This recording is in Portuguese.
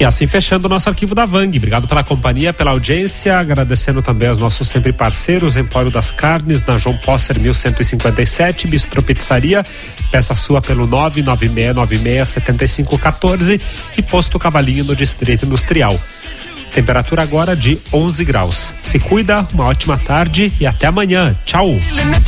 E assim fechando o nosso arquivo da Vang. Obrigado pela companhia, pela audiência, agradecendo também aos nossos sempre parceiros, Empório das Carnes, na João Posser 1157, Bistrô Pizzaria, peça sua pelo 996967514 e Posto Cavalinho no Distrito Industrial. Temperatura agora de 11 graus. Se cuida, uma ótima tarde e até amanhã. Tchau!